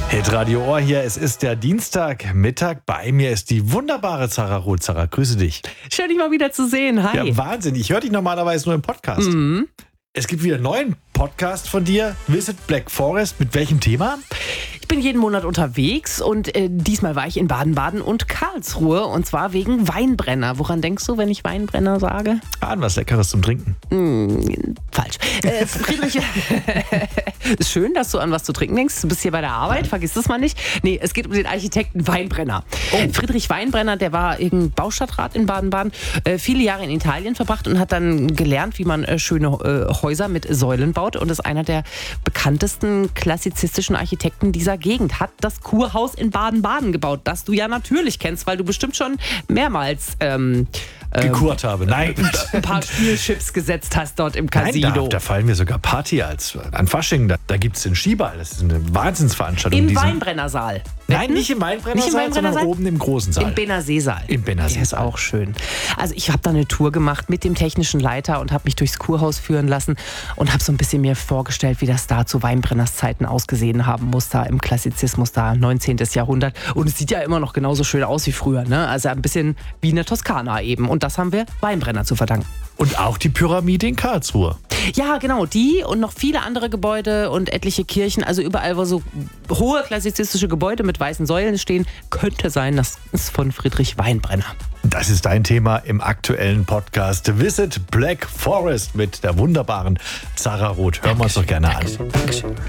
Hitradio Ohr hier, es ist der Dienstagmittag. Bei mir ist die wunderbare Zara Roth. Zara, grüße dich. Schön, dich mal wieder zu sehen. Hi. Ja, Wahnsinn. Ich höre dich normalerweise nur im Podcast. Es gibt wieder einen neuen Podcast von dir, Visit Black Forest. Mit welchem Thema? Ich bin jeden Monat unterwegs und diesmal war ich in Baden-Baden und Karlsruhe und zwar wegen Weinbrenner. Woran denkst du, wenn ich Weinbrenner sage? An was Leckeres zum Trinken. Falsch. Friedrich, ist schön, dass du an was zu trinken denkst. Du bist hier bei der Arbeit, vergiss das mal nicht. Nee, es geht um den Architekten Weinbrenner. Friedrich Weinbrenner, der war irgendein Baustadtrat in Baden-Baden, viele Jahre in Italien verbracht und hat dann gelernt, wie man schöne Häuser mit Säulen baut und ist einer der bekanntesten klassizistischen Architekten dieser Gegend. Hat das Kurhaus in Baden-Baden gebaut, das du ja natürlich kennst, weil du bestimmt schon mehrmals Gekurt habe. Nein. ein paar Spielchips gesetzt hast dort im Casino. Nein, da fallen mir sogar Party an Fasching. Da gibt es den Skiball. Das ist eine Wahnsinnsveranstaltung. Im Weinbrennersaal. Nein, nicht im Weinbrennersaal, sondern oben im großen Saal. Im Benazee-Saal. Im Benazee-Saal. Der ist auch schön. Also ich habe da eine Tour gemacht mit dem technischen Leiter und habe mich durchs Kurhaus führen lassen und habe so ein bisschen mir vorgestellt, wie das da zu Weinbrenners Zeiten ausgesehen haben muss, da im Klassizismus, da 19. Jahrhundert. Und es sieht ja immer noch genauso schön aus wie früher, ne? Also ein bisschen wie eine Toskana eben. Und das haben wir Weinbrenner zu verdanken. Und auch die Pyramide in Karlsruhe. Ja, genau, die und noch viele andere Gebäude und etliche Kirchen, also überall, wo so hohe klassizistische Gebäude mit weißen Säulen stehen, könnte sein, das ist von Friedrich Weinbrenner. Das ist dein Thema im aktuellen Podcast Visit Black Forest mit der wunderbaren Zara Roth. Hören wir uns doch gerne an. Dankeschön.